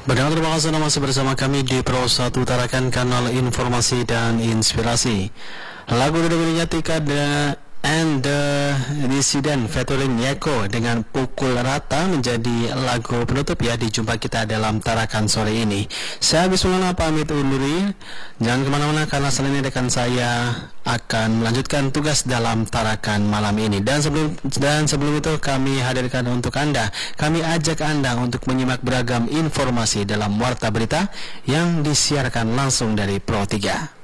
Bagaimana terima kasih masih bersama kami di Pro 1 Tarakan, kanal informasi dan inspirasi. Lagu dari Tika and the Dissident featuring Yeko dengan Pukul Rata menjadi lagu penutup ya di jumpa kita dalam Tarakan sore ini. Saya Bismillah pamit undur diri. Jangan kemana-mana karena selain rekan saya akan melanjutkan tugas dalam Tarakan malam ini. Dan sebelum itu kami hadirkan untuk Anda, kami ajak Anda untuk menyimak beragam informasi dalam Warta Berita yang disiarkan langsung dari Pro 3.